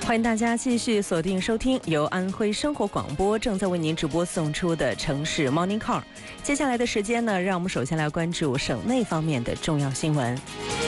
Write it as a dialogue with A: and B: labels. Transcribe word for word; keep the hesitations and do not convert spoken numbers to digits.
A: 欢迎大家继续锁定收听由安徽生活广播正在为您直播送出的城市 Morning Call。接下来的时间呢，让我们首先来关注省内方面的重要新闻。